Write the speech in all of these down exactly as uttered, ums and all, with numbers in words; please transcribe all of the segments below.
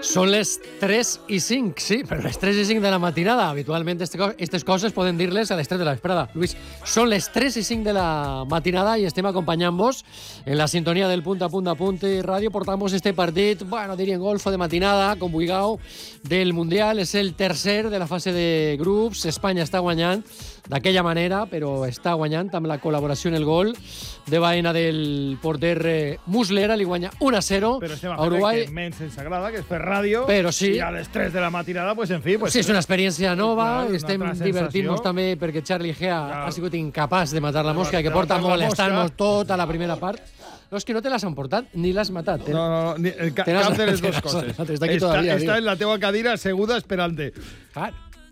Són les tres i cinc, sí, però les tres i cinc de la matinada. Habitualment aquestes coses poden dir-les a les tres de la vesprada. Luis, són les tres i cinc de la matinada i estem acompanyant-vos en la sintonia del Punt a Punt a Punt i Ràdio. Portamos este partit, bueno, diríem golfo de matinada, com vulgueu, del Mundial. És el tercer de la fase de grups. Espanya està guanyant d'aquella manera, però està guanyant amb la col·laboració en el gol de Baena del porter eh, Muslera. Li guanya un a zero a Uruguai. Que menys ens agrada, que és per ràdio, però sí, i a les tres de la matinada, pues, en fi... Pues, sí, és una experiència nova, clar, estem divertint-nos també perquè Charlie Gea clar. ha sigut incapaç de matar la mosca, que porta molestant-nos tota la primera part. No, és que no te l'has emportat ni l'has matat. Eh? No, no, no, ni, el, cap de les dues coses. Està, todavía, està en la teua cadira asseguda esperant-te. Clar.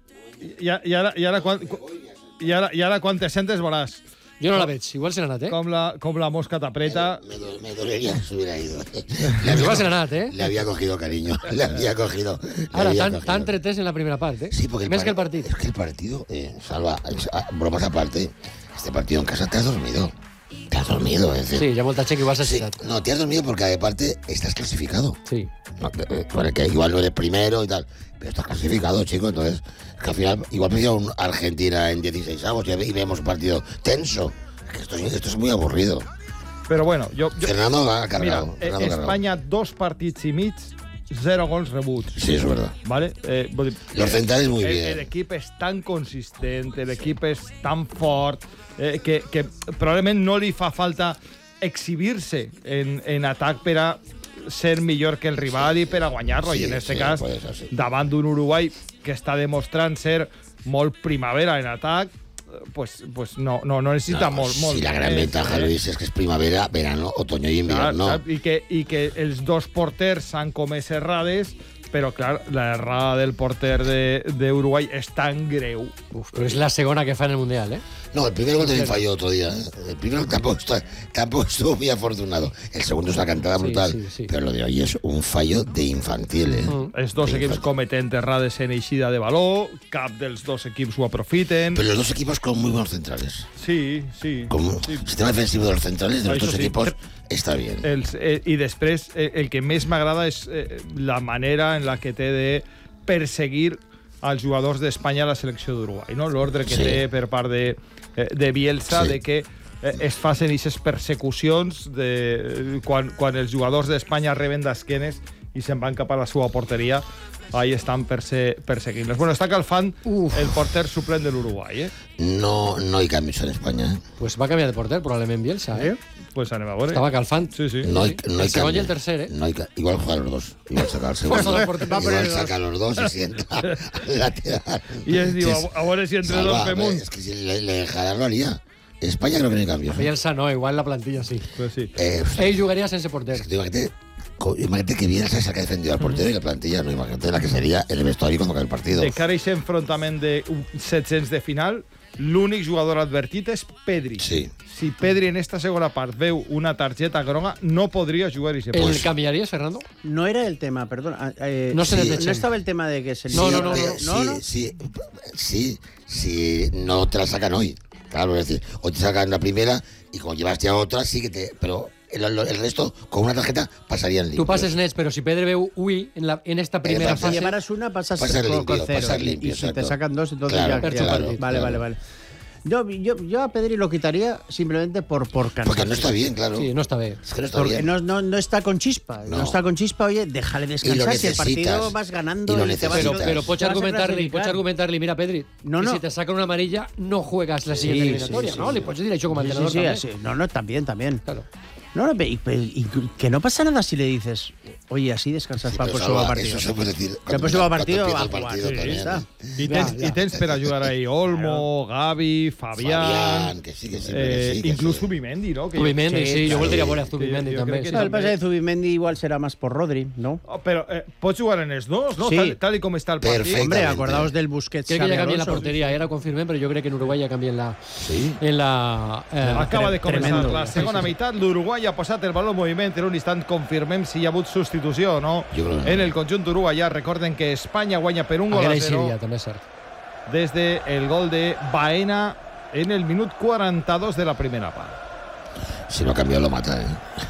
I, i, ara, i, ara, quan, i, ara, I ara quan te sentes veuràs. Jo no la veig, igual se n'ha anat, eh? Com la, com la mosca t'apreta. Me, me, me dolería si hubiera ido. Igual se n'ha anat, eh? Le había cogido cariño, le había cogido. Le Ahora, había tan, cogido. tan tretés en la primera parte, eh? Sí, porque Més que el partido. Es que el partido, eh, Salva, bromas aparte, este partido en casa te has dormido. Te has dormido, es decir. Sí, hi ha molta gent que igual s'ha Sí, citat. no, te has dormido porque aparte estás clasificado. Sí. No, eh, por el que igual no eres primero y tal, pero estás clasificado, chico. Entonces, que al final, igual me un Argentina en dieciséis avos y vemos un partido tenso. Es que esto, esto es muy aburrido. Però bueno, jo... jo Fernando ha cargado. mira, Fernando eh, Espanya, dos partits i mig, zero gols rebuts. Sí, es verdad. ¿Vale? Eh, vull dir, Los centrales muy el, bien. El equip és tan consistent, el equip és tan fort, eh, que, que probablement no li fa falta exhibir-se en, en atac per a ser millor que el rival i per a guanyar-lo. Sí, I en aquest sí, cas, puede ser, sí. davant d'un Uruguai que està demostrant ser molt primavera en atac, pues, pues no, no, no necessita No, molt, molt. sí, la gran més, ventaja, eh? Luis, es que es primavera, verano, otoño y Clar, invierno. clar, i, que, I que els dos porters s'han comès errades, però, clar, l'errada del porter d'Uruguai és tan greu. Uf, però és la segona que fa en el Mundial, eh? No, el primer gol también falló otro día. ¿eh? El primero tampoco, está, tampoco estuvo muy afortunado. El segundo es una cantada brutal. Sí, sí, sí. Pero lo de hoy es un fallo de infantil, ¿eh? Mm. Els dos De equips infantil. cometent errades en eixida de baló, cap dels dos equips ho aprofiten. Pero los dos equipos con muy buenos centrales. Sí, sí. Como sí. sistema defensivo de los centrales de los Eso dos sí. equipos está bien. Els, eh, I després, eh, el que més m'agrada és eh, la manera en la que té de perseguir als jugadors d'Espanya a la selecció d'Uruguai, no? L'ordre que Sí. té per part de, eh, de Bielsa, Sí. de que eh, es facin aquestes persecucions de, quan, quan els jugadors d'Espanya reben d'esquenes i se'n van cap a la seva porteria, ahí estan perse perseguint-les. Bueno, està calfant Uf. el porter suplent de l'Uruguai, eh? No, no hay cambios en España, ¿eh? Pues va canviar de porter, probablement Bielsa, eh? Pues anem a veure. Estava calfant. Sí, sí. No hay, no hay El segundo y cambio. el tercer, ¿eh? No hay ca- igual juegan los dos. Igual saca el segundo. Pues va a poner Igual los saca los dos y sienta al lateral. I es diu, Sí, a, a veure si entre Salva, dos fem un. Es que si le, le dejará lo haría. España creo que no hay cambios. ¿eh? Bielsa no, igual la plantilla sí. Pues sí. Eh, Ell jugaria sense porter. es que tú imagínate, co- imagínate que Bielsa se ha defendido al portero y la plantilla, no, imagínate la que sería el vestuario cuando acabe el partido. De cara a aquest enfrontament de set-cents de final, l'únic jugador advertit és Pedri. Sí. Si Pedri en esta segona part veu una targeta groga, no podria jugar aquest ¿El partit. cambiarías, Fernando? No era el tema, perdona. Eh, No se sí, les no estaba el tema de que se No, no, no, pero no. no, no. Sí, sí, sí, sí, no te la sacan hoy. Claro, es decir, hoy te sacan la primera y como llevaste a otra, sí que te... Pero el, el resto, con una tarjeta, pasarían limpios. Tú pases nets, pero si Pedro ve Ui en, la, en esta primera pasa- Si fase... llevaras una, pasas Pasar con, limpio, con cero. pasar Y- limpio, y si te exacto. sacan dos, entonces Claro, ya... claro, ya- claro, vale, claro. vale, vale. Yo, yo, yo a Pedri lo quitaría simplemente por, por cansar. Porque no está bien, claro. Sí, no está bien. Es que no está Porque bien. no, no, no está con chispa. No. No. está con chispa, oye, déjale Y lo descansar. Si el partido necesitas. vas ganando Y lo y te vas Pero, necesitas. pero te pots vas a argumentar-li, clasificar. pots argumentar-li, mira, Pedri, No, que no. si te sacan una amarilla, no juegas la siguiente Sí, eliminatoria, sí, ¿no? sí, Le sí. pots dir això com a Sí, sí, entrenador sí, també. así. No, no, también, también. Claro. No, no, y, y- y que no pasa nada si le dices, oye, así descansas Sí, para el pero próximo Salva, partido. eso se puede decir Que el cuando próximo empieza- partido cuando va a empieza el jugar. partido Sí, también, está. ¿eh? I tens, Ja, ja. I tens per a jugar ahí Olmo, Gavi, Fabián, Fabián, que sí, que sí, eh, que sí, que inclús sí. Zubimendi, no? Que Zubimendi, Sí, sí, jo claro. voldria veure a Sí, Zubimendi jo- jo també. crec que sí. No, el pase de Zubimendi igual será más por Rodri, ¿no? Oh, però eh, pots jugar en els dos, no? Sí. Tal, tal i com està el partit. Perfecte. Hombre, Exactamente. acordaos del Busquets. Crec que ja Xavi canvien la Alonso. porteria, ara ho confirmem, però jo crec que en Uruguai ja canvien la... Sí. En la eh, Acaba de començar tremendo. la segona Sí, sí, sí. meitat. L'Uruguai ha posat el baló en moviment. En un instant confirmem si hi ha hagut substitució o no. Jo crec que no. En el conjunt uruguaià, recorden que Espanya guanya per un gol a Haguera zero Síria, també és cert. des del gol de Baena en el minut quaranta-dos de la primera part. Si no ha cambiado, lo mata, ¿eh?